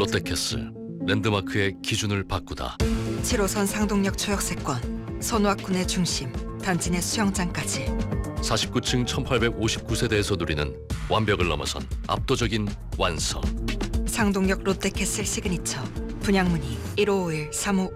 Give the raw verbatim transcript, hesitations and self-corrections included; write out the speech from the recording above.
롯데캐슬 랜드마크의 기준을 바꾸다. 칠 호선 상동역 초역세권, 손왁군의 중심, 단지 내 수영장까지. 사십구 층 천팔백오십구 세대에서 누리는 완벽을 넘어선 압도적인 완성. 상동역 롯데캐슬 시그니처. 분양문의 일오오일 삼오